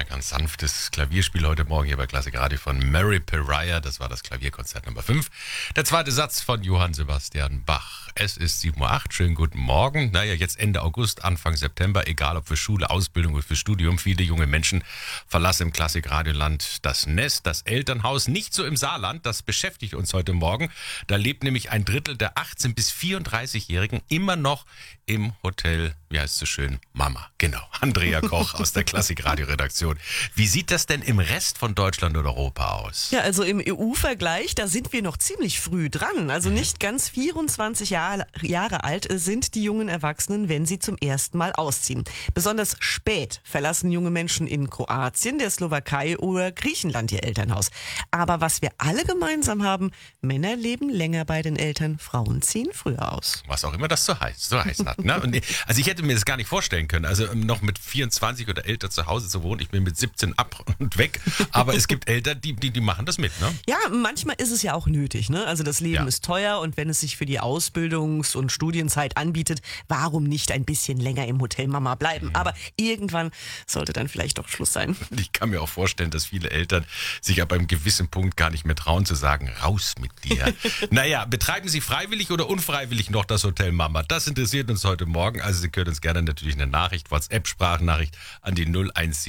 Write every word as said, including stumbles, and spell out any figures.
ganz sanftes Klavierspiel heute Morgen hier bei Klassik Radio von Mary Pariah. Das war das Klavierkonzert Nummer fünf. Der zweite Satz von Johann Sebastian Bach. Es ist sieben Uhr acht. Schönen guten Morgen. Naja, jetzt Ende August, Anfang September, egal ob für Schule, Ausbildung oder für Studium. Viele junge Menschen verlassen im Klassik Radioland das Nest, das Elternhaus. Nicht so im Saarland, das beschäftigt uns heute Morgen. Da lebt nämlich ein Drittel der achtzehn- bis vierunddreißigjährigen immer noch im Hotel, wie heißt es so schön, Mama. Genau, Andrea Koch aus der Klassik-Radio-Redaktion. Wie sieht das denn im Rest von Deutschland und Europa aus? Ja, also im E U-Vergleich, da sind wir noch ziemlich früh dran. Also nicht ganz vierundzwanzig Jahre, Jahre alt sind die jungen Erwachsenen, wenn sie zum ersten Mal ausziehen. Besonders spät verlassen junge Menschen in Kroatien, der Slowakei oder Griechenland ihr Elternhaus. Aber was wir alle gemeinsam haben, Männer leben länger bei den Eltern, Frauen ziehen früher aus. Was auch immer das so heißt, so heißen hat. Ne? Und, also ich hätte mir das gar nicht vorstellen können, also noch mit vierundzwanzig oder älter zu Hause zu wohnen. Ich bin mit siebzehn ab und weg, aber es gibt Eltern, die, die, die machen das mit, ne? Ja, manchmal ist es ja auch nötig, ne? Also das Leben Ja. ist teuer und wenn es sich für die Ausbildungs- und Studienzeit anbietet, warum nicht ein bisschen länger im Hotel Mama bleiben? Aber irgendwann sollte dann vielleicht doch Schluss sein. Ich kann mir auch vorstellen, dass viele Eltern sich ab einem gewissen Punkt gar nicht mehr trauen zu sagen, raus mit dir. Naja, betreiben Sie freiwillig oder unfreiwillig noch das Hotel Mama? Das interessiert uns heute Morgen. Also Sie können uns gerne natürlich eine Nachricht, WhatsApp-Sprachnachricht an die null eins sieben